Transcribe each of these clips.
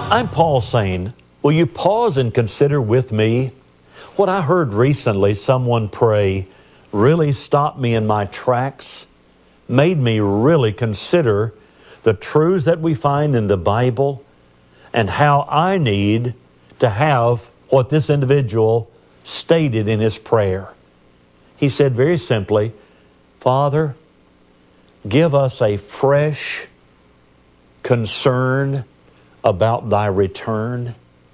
I'm Paul saying, will you pause and consider with me what I heard recently someone pray really stopped me in my tracks, made me really consider the truths that we find in the Bible and how I need to have what this individual stated in his prayer. He said very simply, Father, give us a fresh concern about thy return.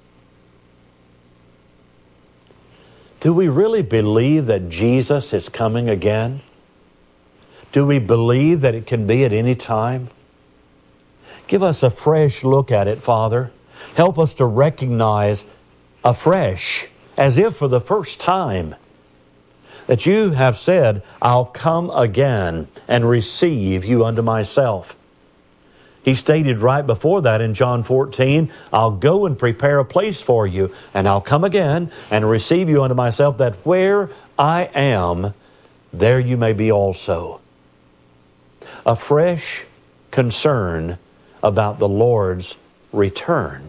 Do we really believe that Jesus is coming again? Do we believe that it can be at any time? Give us a fresh look at it, Father. Help us to recognize afresh, as if for the first time, that you have said, I'll come again and receive you unto myself. He stated right before that in John 14, I'll go and prepare a place for you, and I'll come again and receive you unto myself, that where I am, there you may be also. A fresh concern about the Lord's return.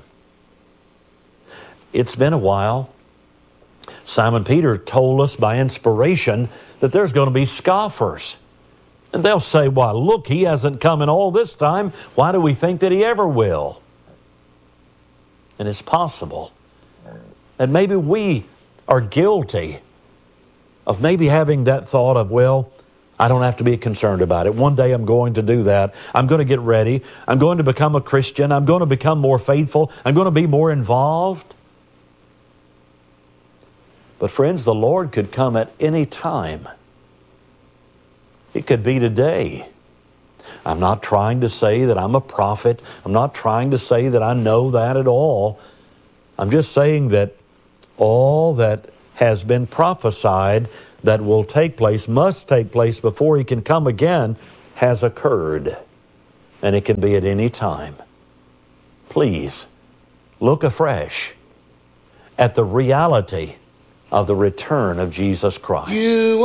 It's been a while. Simon Peter told us by inspiration that there's going to be scoffers. And they'll say, well, look, he hasn't come in all this time. Why do we think that he ever will? And it's possible that maybe we are guilty of maybe having that thought of, well, I don't have to be concerned about it. One day I'm going to do that. I'm going to get ready. I'm going to become a Christian. I'm going to become more faithful. I'm going to be more involved. But friends, the Lord could come at any time. It could be today. I'm not trying to say that I'm a prophet. I'm not trying to say that I know that at all. I'm just saying that all that has been prophesied that will take place, must take place before he can come again, has occurred. And it can be at any time. Please, look afresh at the reality of the return of Jesus Christ.